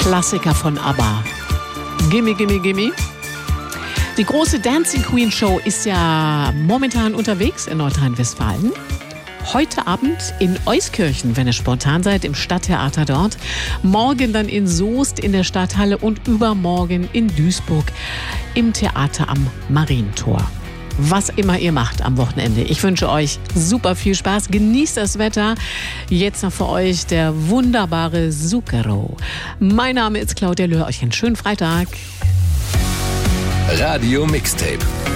Klassiker von ABBA. Gimme, gimme, gimme. Die große Dancing Queen Show ist ja momentan unterwegs in Nordrhein-Westfalen. Heute Abend in Euskirchen, wenn ihr spontan seid, im Stadttheater dort. Morgen dann in Soest in der Stadthalle und übermorgen in Duisburg im Theater am Marientor. Was immer ihr macht am Wochenende. Ich wünsche euch super viel Spaß. Genießt das Wetter. Jetzt noch für euch der wunderbare Zucchero. Mein Name ist Claudia Löhr. Euch einen schönen Freitag. Radio Mixtape.